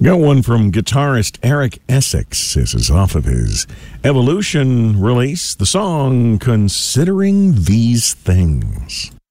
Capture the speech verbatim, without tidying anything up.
Got one from guitarist Eric Essex. This is off of his Evolution release, the song Considering These Things.